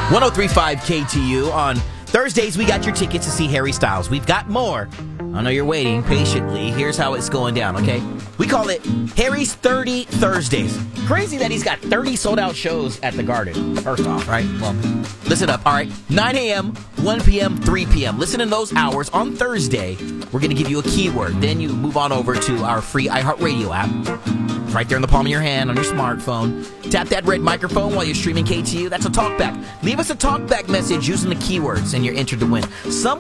1035 KTU. On Thursdays, we got your tickets to see Harry Styles. We've got more. I know you're waiting patiently. Here's how it's going down, okay? We call it Harry's 30 Thursdays. Crazy that he's got 30 sold-out shows at the Garden. First off, right? Well, listen up, all right? 9 a.m., 1 p.m., 3 p.m. Listen in those hours on Thursday. We're going to give you a keyword. Then you move on over to our free iHeartRadio app. It's right there in the palm of your hand on your smartphone. Tap that red microphone while you're streaming KTU. That's a talkback. Leave us a talkback message using the keywords, and you're entered to win.